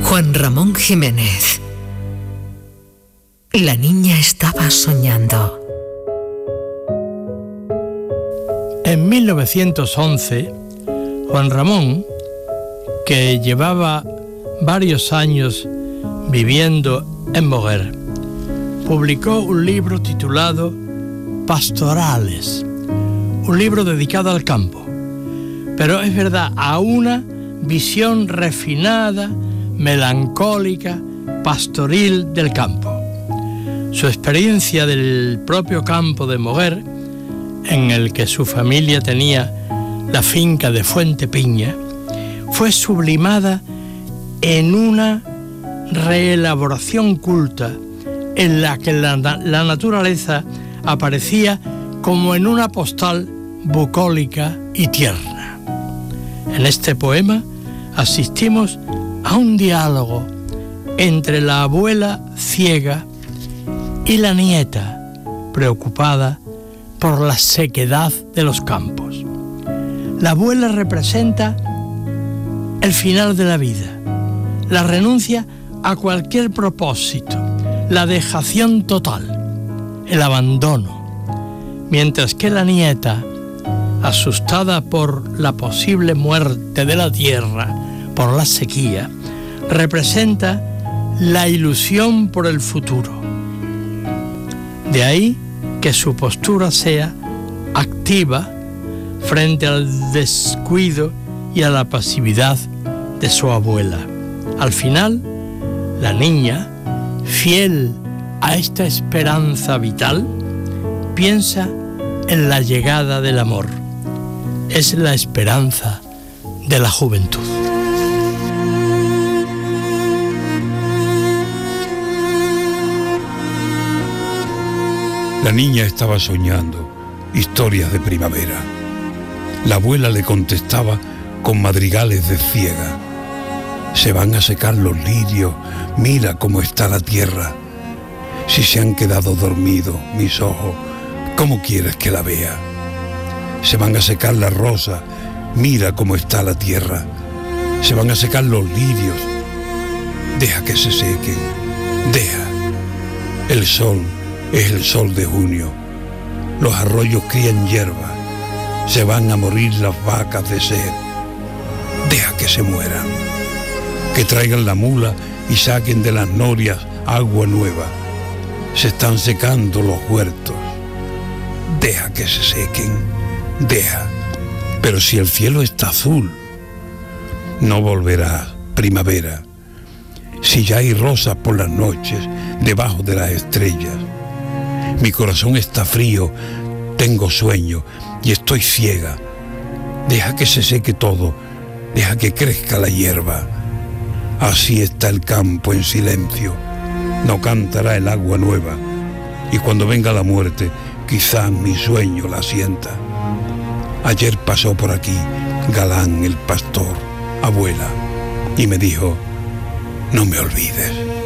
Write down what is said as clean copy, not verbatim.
Juan Ramón Jiménez. La niña estaba soñando. En 1911, Juan Ramón, que llevaba varios años viviendo en Moguer, publicó un libro titulado Pastorales, un libro dedicado al campo, pero es verdad, a una visión refinada, melancólica, pastoril del campo. Su experiencia del propio campo de Moguer, en el que su familia tenía la finca de Fuente Piña, fue sublimada en una reelaboración culta en la que la naturaleza aparecía como en una postal bucólica y tierna. En este poema asistimos a un diálogo entre la abuela ciega y la nieta preocupada por la sequedad de los campos. La abuela representa el final de la vida, la renuncia a cualquier propósito, la dejación total, el abandono, mientras que la nieta, asustada por la posible muerte de la tierra, por la sequía, representa la ilusión por el futuro. De ahí que su postura sea activa frente al descuido y a la pasividad de su abuela. Al final, la niña, fiel a esta esperanza vital, piensa en la llegada del amor. Es la esperanza de la juventud. La niña estaba soñando historias de primavera. La abuela le contestaba con madrigales de ciega. Se van a secar los lirios, mira cómo está la tierra. Si se han quedado dormidos mis ojos, ¿cómo quieres que la vea? Se van a secar las rosas, mira cómo está la tierra. Se van a secar los lirios, deja que se sequen, deja. El sol es el sol de junio, los arroyos crían hierba, se van a morir las vacas de sed, deja que se mueran, que traigan la mula y saquen de las norias agua nueva, se están secando los huertos, deja que se sequen, deja, pero si el cielo está azul, no volverá primavera, si ya hay rosas por las noches debajo de las estrellas. Mi corazón está frío, tengo sueño y estoy ciega. Deja que se seque todo, deja que crezca la hierba. Así está el campo en silencio, no cantará el agua nueva. Y cuando venga la muerte, quizá mi sueño la sienta. Ayer pasó por aquí Galán el pastor, abuela, y me dijo, no me olvides.